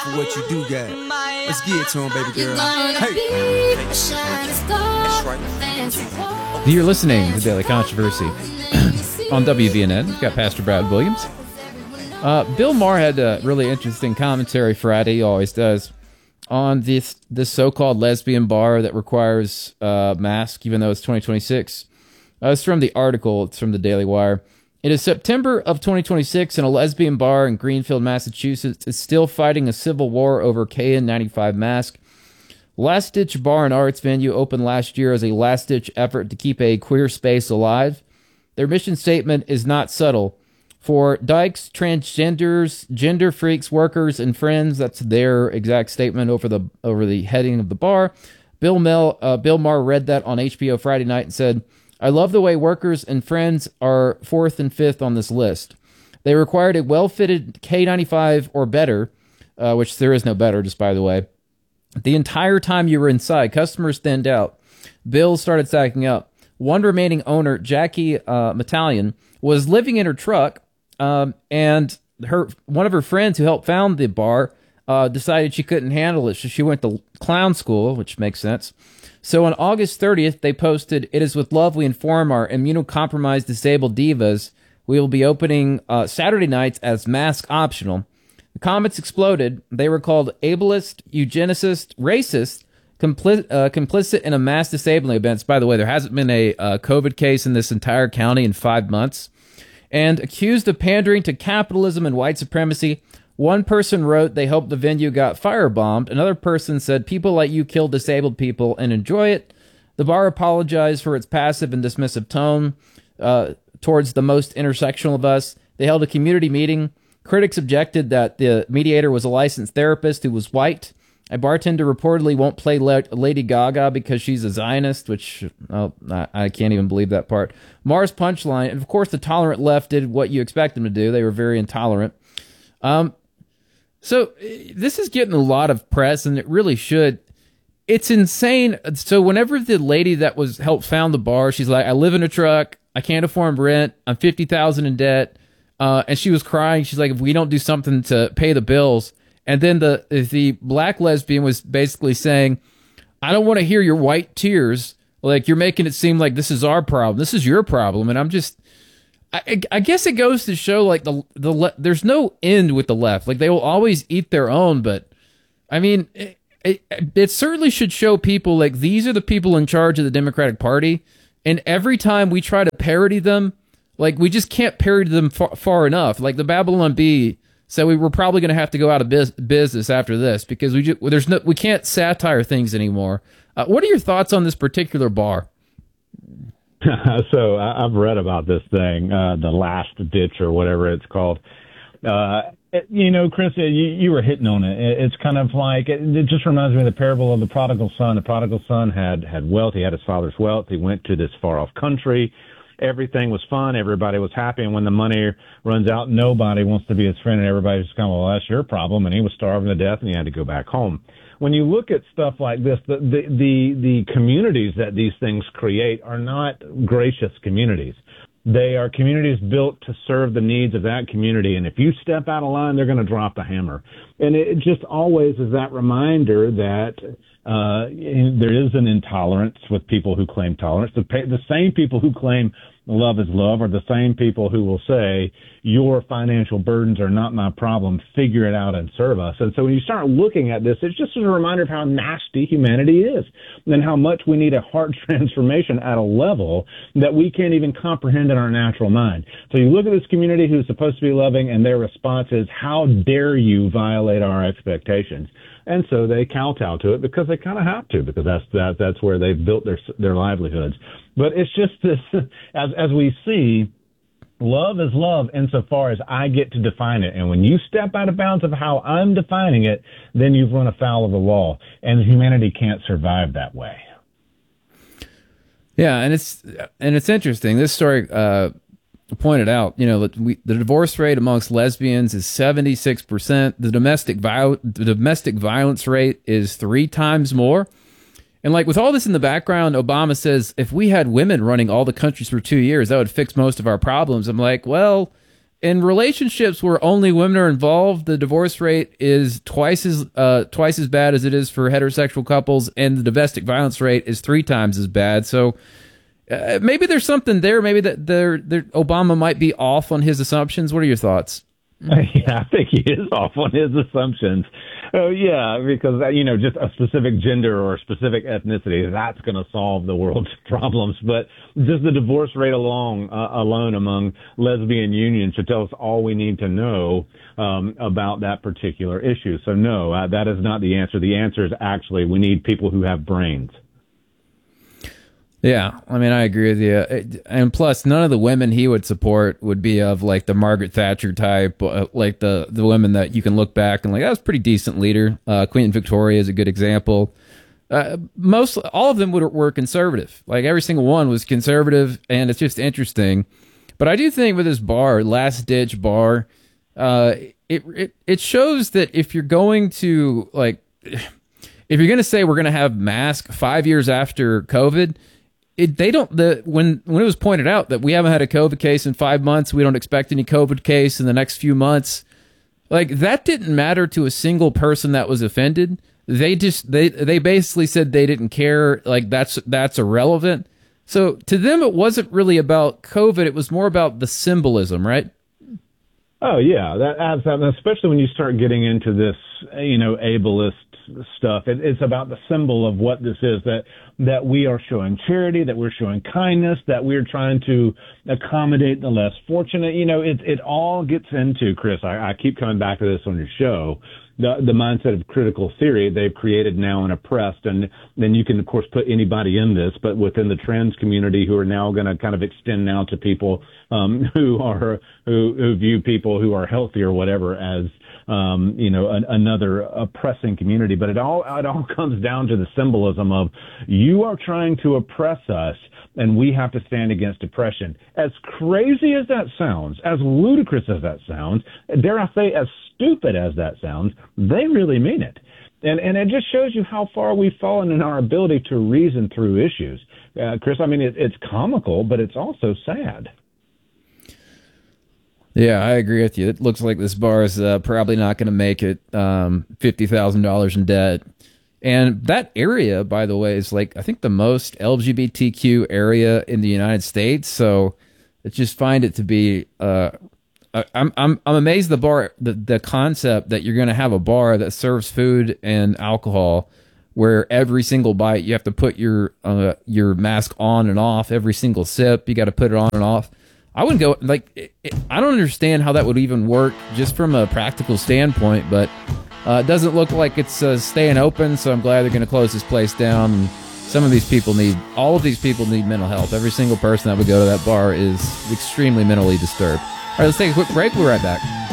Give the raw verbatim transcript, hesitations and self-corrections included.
for what you do got. Let's get it to him, baby girl. Hey. You're listening to Daily Controversy on W V N N. We've got Pastor Brad Williams. Uh, Bill Maher had a really interesting commentary Friday, he always does, on this this so-called lesbian bar that requires a uh, mask, even though it's twenty twenty-six. Uh, it's from the article. It's from the Daily Wire. It is September of twenty twenty-six, and a lesbian bar in Greenfield, Massachusetts is still fighting a civil war over K N ninety-five mask. Last Ditch Bar and Arts venue opened last year as a last-ditch effort to keep a queer space alive. Their mission statement is not subtle. For dykes, transgenders, gender freaks, workers, and friends, that's their exact statement over the over the heading of the bar. Bill Mel, uh, Bill Maher read that on H B O Friday night and said, "I love the way workers and friends are fourth and fifth on this list. They required a well-fitted K ninety-five or better," uh, which there is no better, just by the way. "The entire time you were inside, customers thinned out. Bills started stacking up. One remaining owner, Jackie uh, Metallion, was living in her truck, um, and her one of her friends who helped found the bar uh, decided she couldn't handle it, so she went to clown school," which makes sense. "So on August thirtieth, they posted, 'It is with love we inform our immunocompromised disabled divas we will be opening uh, Saturday nights as mask optional.' The comments exploded. They were called ableist, eugenicist, racist, compli- uh, complicit in a mass disabling events." By the way, there hasn't been a uh, COVID case in this entire county in five months. "And accused of pandering to capitalism and white supremacy. One person wrote they hoped the venue got firebombed. Another person said people like you kill disabled people and enjoy it. The bar apologized for its passive and dismissive tone uh, towards the most intersectional of us. They held a community meeting. Critics objected that the mediator was a licensed therapist who was white. A bartender reportedly won't play Le- Lady Gaga because she's a Zionist," which oh, I, I can't even believe that part. Maher's punchline, and of course the tolerant left did what you expect them to do. They were very intolerant. Um, so this is getting a lot of press, and it really should. It's insane. So whenever the lady that was helped found the bar, she's like, "I live in a truck. I can't afford rent. I'm fifty thousand dollars in debt." Uh, and she was crying. She's like, "If we don't do something to pay the bills." And then the the black lesbian was basically saying, "I don't want to hear your white tears. Like, you're making it seem like this is our problem. This is your problem." And I'm just, I, I guess it goes to show, like, the the le- there's no end with the left. Like, they will always eat their own. But I mean, it, it, it certainly should show people, like, these are the people in charge of the Democratic Party. And every time we try to parody them, like, we just can't parody them far, far enough. Like the Babylon Bee. So we were probably going to have to go out of biz- business after this because we just, there's no we can't satire things anymore. Uh, what are your thoughts on this particular bar? So I, I've read about this thing, uh, the Last Ditch or whatever it's called. Uh, it, you know, Chris, you, you were hitting on it. it. It's kind of like it, it just reminds me of the parable of the prodigal son. The prodigal son had had wealth. He had his father's wealth. He went to this far off country. Everything was fun. Everybody was happy. And when the money runs out, nobody wants to be his friend. And everybody's just kind of, well, that's your problem. And he was starving to death and he had to go back home. When you look at stuff like this, the, the, the, the communities that these things create are not gracious communities. They are communities built to serve the needs of that community. And if you step out of line, they're going to drop the hammer. And it just always is that reminder that uh, there is an intolerance with people who claim tolerance. The, the same people who claim love is love are the same people who will say, your financial burdens are not my problem. Figure it out and serve us. And so when you start looking at this, it's just a reminder of how nasty humanity is and how much we need a heart transformation at a level that we can't even comprehend in our natural mind. So you look at this community who's supposed to be loving, and their response is, how dare you violate our expectations? And so they kowtow to it because they kind of have to, because that's that, that's where they've built their their livelihoods. But it's just this, as as we see, love is love insofar as I get to define it. And when you step out of bounds of how I'm defining it, then you've run afoul of the law, and humanity can't survive that way. Yeah, and it's and it's interesting. This story uh, pointed out, you know, that we, the divorce rate amongst lesbians is seventy-six percent. The domestic viol- the domestic violence rate is three times more. And like with all this in the background, Obama says, if we had women running all the countries for two years, that would fix most of our problems. I'm like, well, in relationships where only women are involved, the divorce rate is twice as uh, twice as bad as it is for heterosexual couples, and the domestic violence rate is three times as bad. So uh, maybe there's something there. Maybe that there, there, Obama might be off on his assumptions. What are your thoughts? Yeah, I think he is off on his assumptions. Oh, yeah, because, you know, just a specific gender or a specific ethnicity, that's going to solve the world's problems. But just the divorce rate alone, uh, alone among lesbian unions should tell us all we need to know um, about that particular issue. So, no, uh, that is not the answer. The answer is actually we need people who have brains. Yeah, I mean, I agree with you. And plus, none of the women he would support would be of like the Margaret Thatcher type, like the, the women that you can look back and like, that was a pretty decent leader. Uh, Queen Victoria is a good example. Uh, most, all of them would, were conservative. Like every single one was conservative, and it's just interesting. But I do think with this bar, last ditch bar, uh, it, it, it shows that if you're going to like, if you're going to say we're going to have masks five years after COVID, It, they don't the when when it was pointed out that we haven't had a COVID case in five months, we don't expect any COVID case in the next few months. Like that didn't matter to a single person that was offended. They just they they basically said they didn't care. Like that's that's irrelevant. So to them, it wasn't really about COVID. It was more about the symbolism, right? Oh yeah, that adds up, especially when you start getting into this, you know, ableist stuff. It, it's about the symbol of what this is, that that we are showing charity, that we're showing kindness, that we're trying to accommodate the less fortunate. You know, it it all gets into, Chris, I, I keep coming back to this on your show, the the mindset of critical theory they've created now and oppressed. And then you can, of course, put anybody in this, but within the trans community who are now going to kind of extend now to people um, who are who, who view people who are healthy or whatever as Um, you know, an, another oppressing community. But it all it all comes down to the symbolism of you are trying to oppress us, and we have to stand against oppression. As crazy as that sounds, as ludicrous as that sounds, dare I say, as stupid as that sounds, they really mean it. And and it just shows you how far we've fallen in our ability to reason through issues. Uh, Chris, I mean, it, it's comical, but it's also sad. Yeah, I agree with you. It looks like this bar is uh, probably not going to make it. Um, fifty thousand dollars in debt. And that area, by the way, is like, I think the most L G B T Q area in the United States. So I just find it to be, uh, I'm, I'm, I'm amazed the bar, the, the concept that you're going to have a bar that serves food and alcohol where every single bite you have to put your, uh, your mask on and off, every single sip, you got to put it on and off. I wouldn't go, like, it, it, I don't understand how that would even work just from a practical standpoint, but uh, it doesn't look like it's uh, staying open, so I'm glad they're going to close this place down. And some of these people need, all of these people need mental health. Every single person that would go to that bar is extremely mentally disturbed. All right, let's take a quick break. We'll be right back.